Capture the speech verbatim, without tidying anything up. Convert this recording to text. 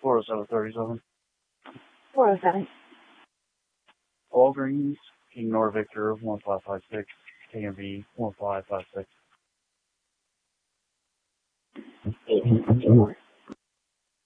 four oh seven thirty-seven. four oh seven. Walgreens, King Nor Victor, one five five six, K M B, one five five six. Agent Seymour.